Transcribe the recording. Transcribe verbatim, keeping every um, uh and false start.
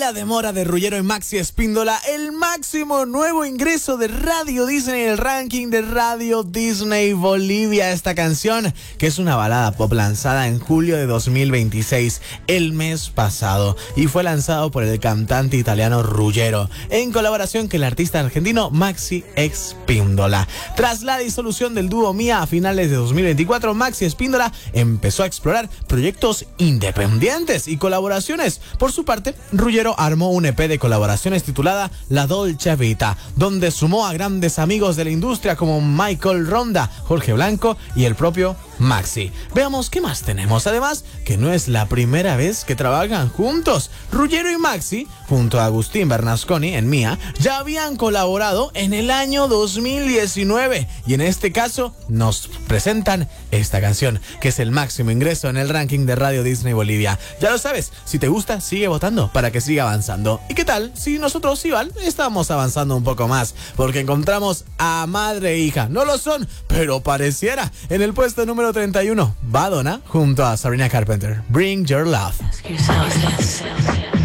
La Demora de Ruggiero y Maxi Espíndola, el máximo nuevo ingreso de Radio Disney en el ranking de Radio Disney Bolivia. Esta canción, que es una balada pop lanzada en julio de dos mil veintiséis, el mes pasado, y fue lanzado por el cantante italiano Ruggiero, en colaboración con el artista argentino Maxi Espíndola. Tras la disolución del dúo Mía a finales de dos mil veinticuatro, Maxi Espíndola empezó a explorar proyectos independientes y colaboraciones. Por su parte, Ruggiero armó un E P de colaboraciones titulada La Dolce Vita, donde sumó a grandes amigos de la industria como Michael Ronda, Jorge Blanco y el propio Maxi. Veamos qué más tenemos. Además, que no es la primera vez que trabajan juntos. Ruggiero y Maxi, junto a Agustín Bernasconi en Mía, ya habían colaborado en el año dos mil diecinueve, y en este caso nos presentan esta canción, que es el máximo ingreso en el ranking de Radio Disney Bolivia. Ya lo sabes, si te gusta, sigue votando para que siga avanzando. ¿Y qué tal si nosotros igual estamos avanzando un poco más? Porque encontramos a madre e hija. No lo son, pero pareciera. En el puesto número treinta y uno, Madonna junto a Sabrina Carpenter, Bring Your Love.